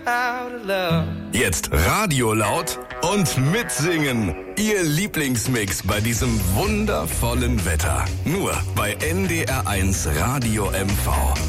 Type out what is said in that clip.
Jetzt Radio laut und mitsingen. Ihr Lieblingsmix bei diesem wundervollen Wetter. Nur bei NDR1 Radio MV.